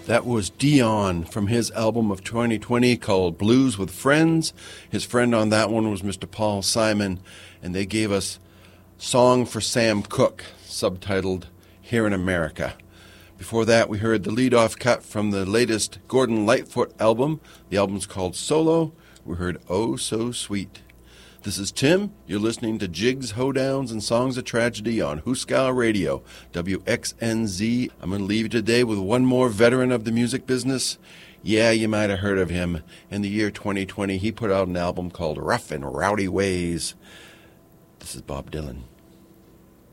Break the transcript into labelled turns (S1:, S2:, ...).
S1: That was Dion from his album of 2020 called Blues with Friends. His friend on that one was Mr. Paul Simon, and they gave us Song for Sam Cooke, subtitled Here in America. Before that, we heard the lead-off cut from the latest Gordon Lightfoot album. The album's called Solo. We heard Oh So Sweet. This is Tim. You're listening to Jigs, Hoedowns, and Songs of Tragedy on Hooskow Radio, WXNZ. I'm going to leave you today with one more veteran of the music business. Yeah, you might have heard of him. In the year 2020, he put out an album called Rough and Rowdy Ways. This is Bob Dylan.